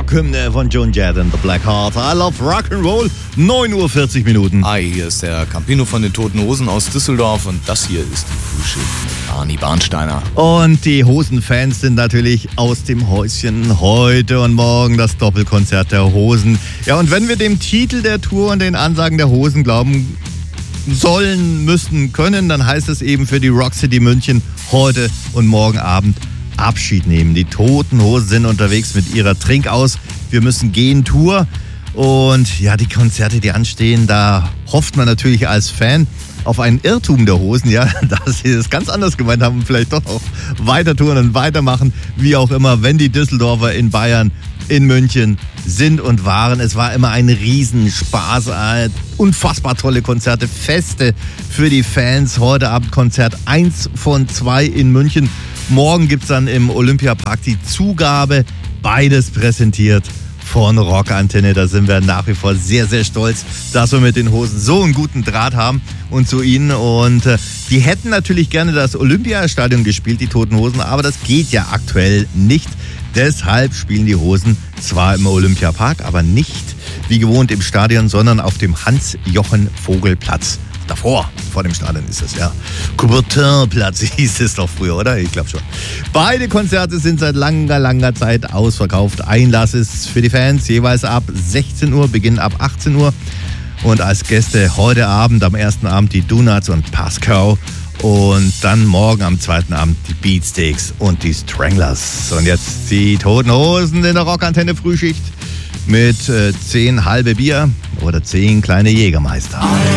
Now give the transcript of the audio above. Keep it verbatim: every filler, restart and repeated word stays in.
Rockhymne von Joan Jett and the Blackhearts. I love Rock'n'Roll. neun Uhr vierzig Minuten. Hi, hier ist der Campino von den Toten Hosen aus Düsseldorf und das hier ist die Frühschicht mit Arnie Barnsteiner. Und die Hosen-Fans sind natürlich aus dem Häuschen. Heute und morgen das Doppelkonzert der Hosen. Ja, und wenn wir dem Titel der Tour und den Ansagen der Hosen glauben sollen, müssen, können, dann heißt es eben für die Rock City München heute und morgen Abend Abschied nehmen. Die Toten Hosen sind unterwegs mit ihrer Trinkaus. Wir müssen gehen Tour. Und ja, die Konzerte, die anstehen, da hofft man natürlich als Fan auf einen Irrtum der Hosen, ja, dass sie es ganz anders gemeint haben und vielleicht doch auch weiter touren und weitermachen, wie auch immer, wenn die Düsseldorfer in Bayern, in München sind und waren. Es war immer ein Riesenspaß, unfassbar tolle Konzerte, Feste für die Fans. Heute Abend Konzert eins von zwei in München. Morgen gibt es dann im Olympiapark die Zugabe, beides präsentiert von Rockantenne. Da sind wir nach wie vor sehr, sehr stolz, dass wir mit den Hosen so einen guten Draht haben und zu ihnen. Und äh, die hätten natürlich gerne das Olympiastadion gespielt, die Toten Hosen, aber das geht ja aktuell nicht. Deshalb spielen die Hosen zwar im Olympiapark, aber nicht wie gewohnt im Stadion, sondern auf dem Hans-Jochen-Vogel-Platz. Davor, vor dem Stadion ist es, ja. Coubertin-Platz hieß es doch früher, oder? Ich glaube schon. Beide Konzerte sind seit langer, langer Zeit ausverkauft. Einlass ist für die Fans jeweils ab sechzehn Uhr, Beginn ab achtzehn Uhr. Und als Gäste heute Abend, am ersten Abend die Donuts und Pascal. Und dann morgen am zweiten Abend die Beatsteaks und die Stranglers. Und jetzt die Toten Hosen in der Rockantenne Frühschicht mit äh, zehn halbe Bier oder zehn kleine Jägermeister.